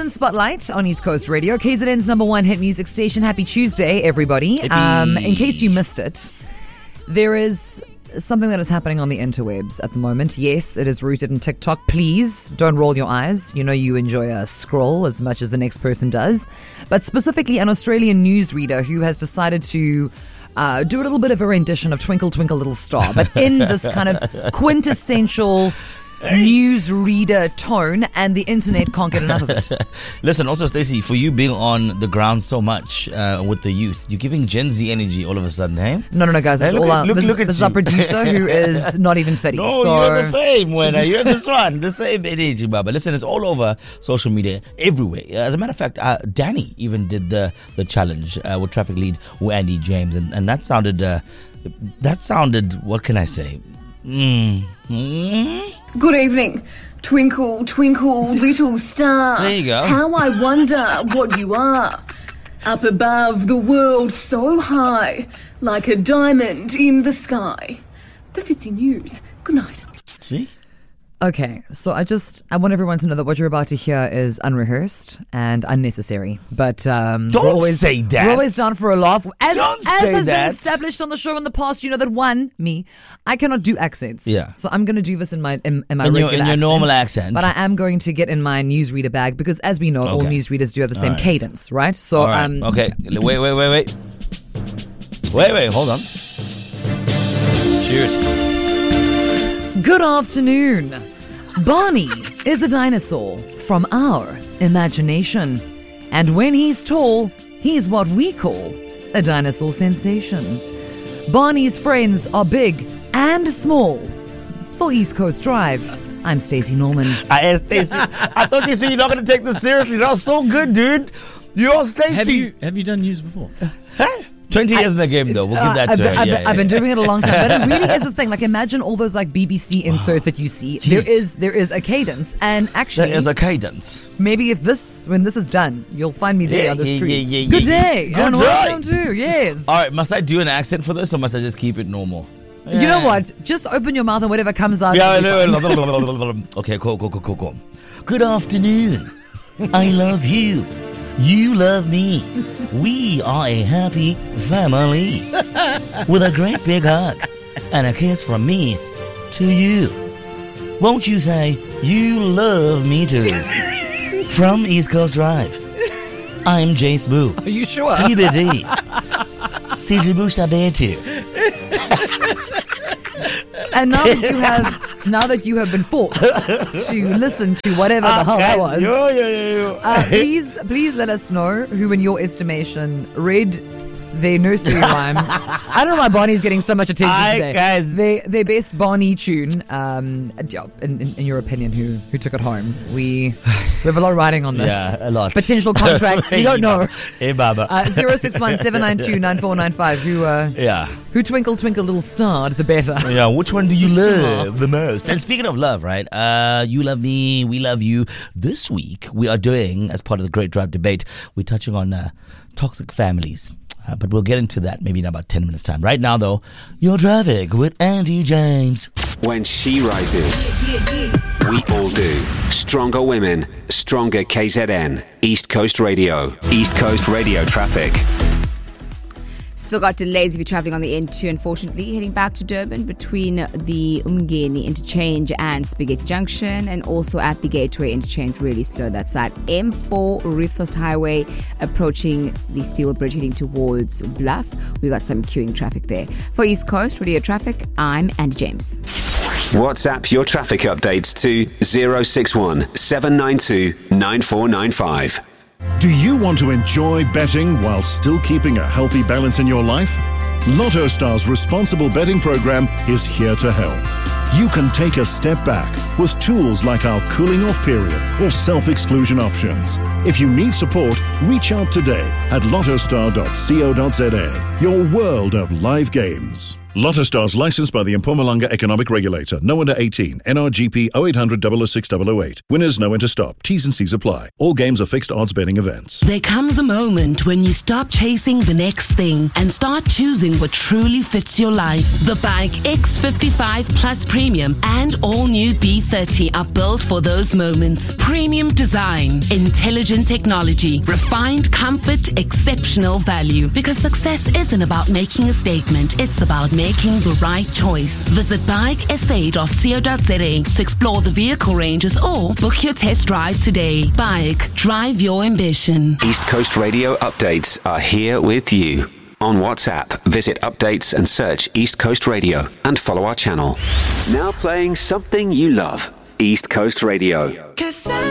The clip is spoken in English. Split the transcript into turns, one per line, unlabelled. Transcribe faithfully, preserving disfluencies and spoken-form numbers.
Talent Spotlight on East Coast Radio, K Z N's number one hit music station. Happy Tuesday, everybody. Um, in case you missed it, there is something that is happening on the interwebs at the moment. Yes, it is rooted in TikTok. Please don't roll your eyes. You know you enjoy a scroll as much as the next person does. But specifically an Australian newsreader who has decided to uh, do a little bit of a rendition of Twinkle Twinkle Little Star, but in this kind of quintessential newsreader tone, and the internet can't get enough of it.
Listen, also Stacey, for you being on the ground so much uh, with the youth, you're giving Gen Z energy all of a sudden, hey?
No, no, no, guys. This
Hey,
is
look
all
at-
our,
look-
this,
look at
this is
you.
our producer who is not even fifty.
No,
so
you're the same, winner. You're this one. The same energy, Baba. Listen, it's all over social media, everywhere. As a matter of fact, uh, Danny even did the the challenge uh, with traffic lead Andy James, and, and that sounded, uh, that sounded, what can I say? Mm. Mm.
Good evening. Twinkle, twinkle, little star.
There you go.
How I wonder what you are. Up above the world so high, like a diamond in the sky. The Fitzy News. Good night.
See?
Okay, so I just I want everyone to know that what you're about to hear is unrehearsed and unnecessary. But um,
Don't
we're always,
say that.
We're always down for a laugh. As,
Don't
as
say
has
that.
been established on the show in the past, you know that one, me, I cannot do accents.
Yeah.
So I'm going to do this in my in, in my
In your-
regular
in your
accent,
normal accent.
But I am going to get in my newsreader bag because, as we know, all
Okay.
newsreaders do have the same
right.
cadence, right? So
All right.
um,
okay. Wait, wait, wait, wait. Wait, wait, hold on. Cheers.
Good afternoon. Barney is a dinosaur from our imagination. And when he's tall, he's what we call a dinosaur sensation. Barney's friends are big and small. For East Coast Drive, I'm Stacey Norman.
I asked Stacey. I thought you said you're not going to take this seriously. That was so good, dude. You're Stacey.
Have you have you done news before?
Huh? twenty years in the game, though. We'll give
Uh,
that
I've,
to
been,
her.
I've,
Yeah,
been, I've been
yeah.
doing it a long time, but it really is a thing. Like, imagine all those like B B C inserts that you see. There is there is a cadence, and actually,
There is a cadence.
maybe if this when this is done, you'll find me there
Yeah,
on the
yeah,
streets.
yeah, yeah,
Good
yeah,
day,
yeah. Good
and
day.
welcome to yes.
All right, must I do an accent for this, or must I just keep it normal?
You know what? Just open your mouth and whatever comes out.
Yeah, I
will be fine.
know. Okay, cool, cool, cool, cool, cool. Good afternoon. I love you. You love me. We are a happy family. With a great big hug and a kiss from me to you. Won't you say, you love me too? From East Coast Drive, I'm Jace Boo.
Are you sure?
B B D. C J Boo Sabetu.
And now that you have now that you have been forced to listen to whatever the hell that was,
Yo, yo, yo, yo.
uh, please please let us know who, in your estimation, read their nursery rhyme. I don't know why Barney's getting so much attention
Aye,
today.
guys.
They, their best Barney tune. Um, yeah, in, in, in your opinion, who who took it home? We we have a lot riding on this.
Yeah, a lot.
Potential contracts. We don't know.
Hey, Baba.
Uh, zero six one seven nine two nine four nine five. Who uh,
yeah.
who twinkle twinkle little starred the better.
Yeah, which one do you love the most? And speaking of love, right? Uh, you love me, we love you. This week, we are doing, as part of the Great Drive debate, we're touching on uh, toxic families. Uh, but we'll get into that maybe in about ten minutes' time. Right now, though, your traffic with Andy James.
When she rises, we all do. Stronger women, stronger K Z N. East Coast Radio. East Coast Radio traffic.
Still got delays if you're travelling on the N two, unfortunately. Heading back to Durban between the Umgeni interchange and Spaghetti Junction, and also at the Gateway interchange, really slow that side. M four, Ruthfest Highway, approaching the Steel Bridge, heading towards Bluff. We got some queuing traffic there. For East Coast Radio Traffic, I'm Andy James.
WhatsApp your traffic updates to zero six one seven nine two nine four nine five.
Do you want to enjoy betting while still keeping a healthy balance in your life? Lotto Star's responsible betting program is here to help. You can take a step back with tools like our cooling off period or self-exclusion options. If you need support, reach out today at lottostar dot co dot za. Your world of live games. Lotto Stars licensed by the Mpumalanga Economic Regulator. No under eighteen. N R G P oh eight hundred, double oh six, double oh eight. Winners know when to stop. T's and C's apply. All games are fixed odds betting events.
There comes a moment when you stop chasing the next thing and start choosing what truly fits your life. The Bike X fifty-five Plus Premium and all new B thirty are built for those moments. Premium design, intelligent technology, refined comfort, exceptional value. Because success isn't about making a statement, it's about making the right choice. Visit bike s a dot co dot z a to explore the vehicle ranges or book your test drive today. Bike, drive your ambition.
East Coast Radio updates are here with you. On WhatsApp, visit updates and search East Coast Radio and follow our channel. Now playing something you love. East Coast Radio.